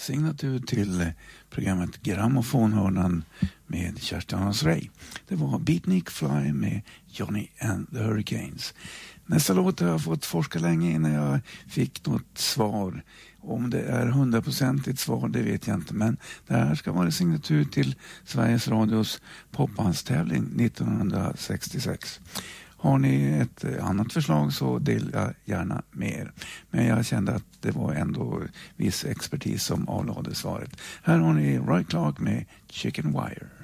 signatur till programmet Grammofonhörnan med Kerstin Hans Rey. Det var Beatnik Fly med Johnny and the Hurricanes. Nästa låt har jag fått forska länge innan jag fick något svar. Om det är 100% svar, det vet jag inte. Men det här ska vara signatur till Sveriges Radios popbandstävling 1966. Har ni ett annat förslag så dela gärna med er. Men jag kände att det var ändå viss expertis som avlade svaret. Här har ni Roy Clark med Chicken Wire.